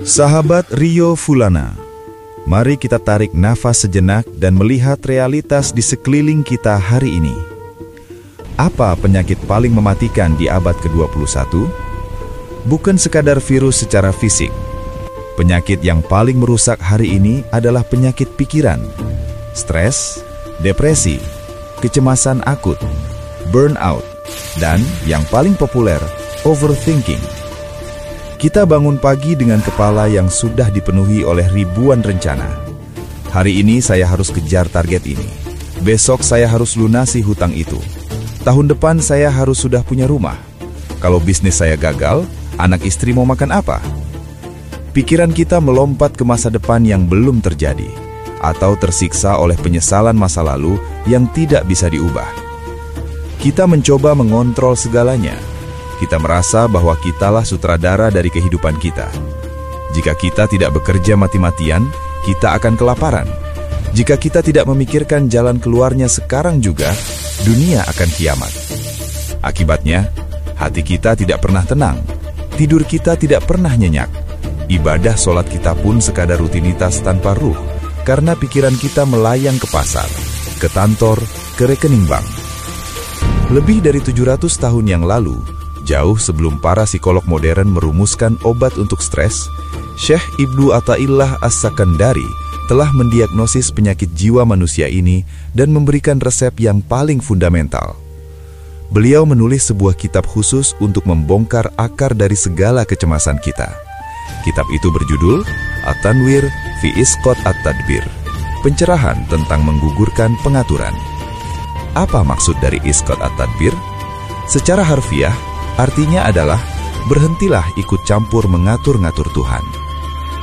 Sahabat Rio Fulana, mari kita tarik nafas sejenak dan melihat realitas di sekeliling kita hari ini. Apa penyakit paling mematikan di abad ke-21? Bukan sekadar virus secara fisik. Penyakit yang paling merusak hari ini adalah penyakit pikiran, stres, depresi, kecemasan akut, burnout, dan yang paling populer, overthinking. Kita bangun pagi dengan kepala yang sudah dipenuhi oleh ribuan rencana. Hari ini saya harus kejar target ini. Besok saya harus lunasi hutang itu. Tahun depan saya harus sudah punya rumah. Kalau bisnis saya gagal, anak istri mau makan apa? Pikiran kita melompat ke masa depan yang belum terjadi, atau tersiksa oleh penyesalan masa lalu yang tidak bisa diubah. Kita mencoba mengontrol segalanya. Kita merasa bahwa kitalah sutradara dari kehidupan kita. Jika kita tidak bekerja mati-matian, kita akan kelaparan. Jika kita tidak memikirkan jalan keluarnya sekarang juga, dunia akan kiamat. Akibatnya, hati kita tidak pernah tenang, tidur kita tidak pernah nyenyak. Ibadah sholat kita pun sekadar rutinitas tanpa ruh, karena pikiran kita melayang ke pasar, ke kantor, ke rekening bank. Lebih dari 700 tahun yang lalu, jauh sebelum para psikolog modern merumuskan obat untuk stres, Syekh Ibnu Athaillah As-Sakandari telah mendiagnosis penyakit jiwa manusia ini dan memberikan resep yang paling fundamental. Beliau menulis sebuah kitab khusus untuk membongkar akar dari segala kecemasan kita. Kitab itu berjudul At-Tanwir fi Isqat At-Tadbir, pencerahan tentang menggugurkan pengaturan. Apa maksud dari Isqat At-Tadbir? Secara harfiah, artinya adalah berhentilah ikut campur mengatur-ngatur Tuhan.